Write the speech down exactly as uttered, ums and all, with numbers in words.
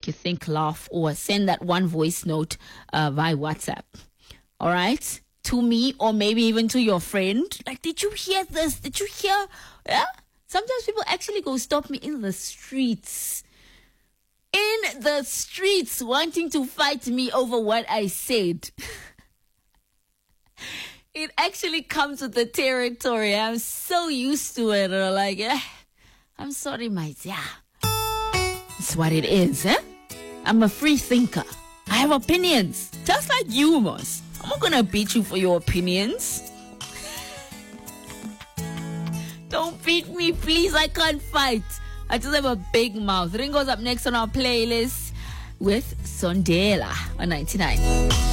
make you think, laugh, or send that one voice note uh, via WhatsApp. All right? To me, or maybe even to your friend. Like, did you hear this? Did you hear? Yeah? Sometimes people actually go stop me in the streets. In the streets, wanting to fight me over what I said. It actually comes with the territory. I'm so used to it. Or like, eh, I'm sorry, mate. Yeah. That's what it is, eh? I'm a free thinker. I have opinions. Just like you, Moss. I'm not gonna beat you for your opinions. Don't beat me, please. I can't fight. I just have a big mouth. Ringo's up next on our playlist with Sondela on ninety-nine.